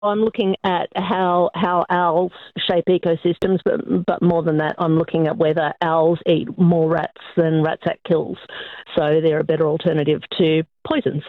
I'm looking at how owls shape ecosystems, but more than that, I'm looking at whether owls eat more rats than Ratsack kills. So they're a better alternative to poisons.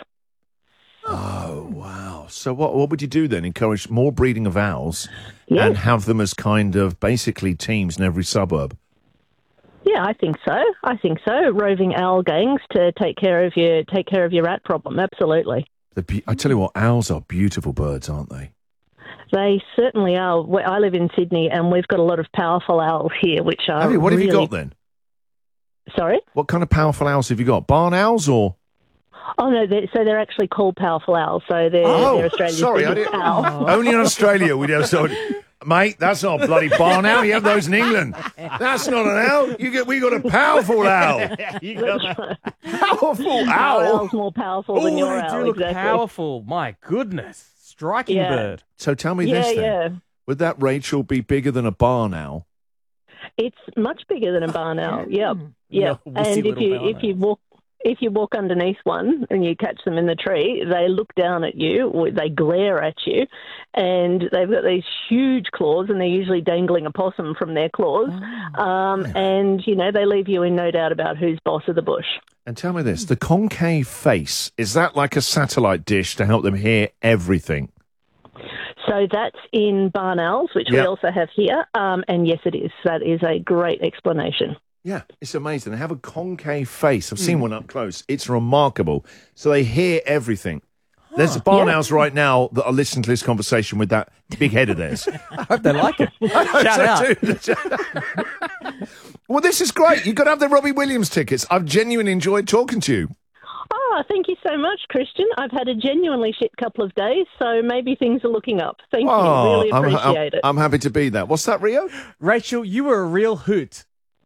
Oh, wow. So what would you do then? Encourage more breeding of owls Yes. and have them as kind of basically teams in every suburb? Yeah, I think so. Roving owl gangs to take care of your rat problem. Absolutely. I tell you what, owls are beautiful birds, aren't they? They certainly are. I live in Sydney, and we've got a lot of powerful owls here, which are What have you really... got then? Sorry? What kind of powerful owls have you got? Barn owls or? Oh, no, they're actually called powerful owls, so they're Australia's biggest owl. Only in Australia we'd have so. Mate, that's not a bloody barn owl. You have those in England. That's not an owl. We got a powerful owl. You got a powerful owl. Our owl's more powerful than your they owl. do look exactly. powerful. My goodness. Striking Yeah. bird. So tell me this then. Yeah. Would that, Rachel, be bigger than a barn owl? It's much bigger than a barn owl. Yeah. No, wussy And little if you walk underneath one and you catch them in the tree, they look down at you, or they glare at you, and they've got these huge claws, and they're usually dangling a possum from their claws. And, they leave you in no doubt about who's boss of the bush. And tell me this, the concave face, is that like a satellite dish to help them hear everything? So that's in barn owls, which we also have here. And yes, it is. That is a great explanation. Yeah, it's amazing. They have a concave face. I've seen one up close. It's remarkable. So they hear everything. There's barn owls right now that are listening to this conversation with that big head of theirs. I hope they like it. Shout out. Well, this is great. You've got to have the Robbie Williams tickets. I've genuinely enjoyed talking to you. Oh, thank you so much, Christian. I've had a genuinely shit couple of days, so maybe things are looking up. Thank you. Really appreciate it. I'm happy to be that. What's that, Rio? Rachel, you were a real hoot.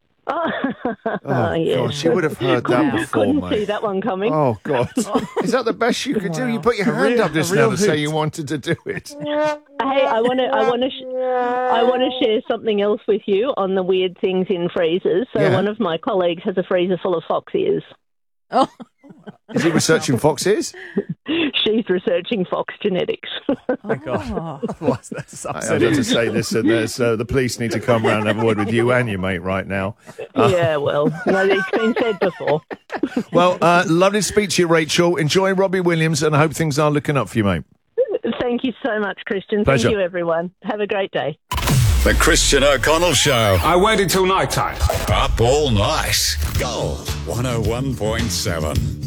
Oh, yeah. gosh, you would have heard that before, Couldn't mate. see that one coming. Oh, God. Is that the best you could do? You put your hand up just now to say you wanted to do it. Hey, I want to share something else with you on the weird things in freezers. So one of my colleagues has a freezer full of fox ears. Oh. Is he researching fox ears? She's researching fox genetics. Oh, my God. Otherwise, that's I upsetting. have to say, listen, the police need to come round and have a word with you and your mate right now. Yeah, well, it's been said before. Well, lovely to speak to you, Rachel. Enjoy Robbie Williams, and I hope things are looking up for you, mate. Thank you so much, Christian. Pleasure. Thank you, everyone. Have a great day. The Christian O'Connell Show. I waited till night time. Up all night. Gold 101.7.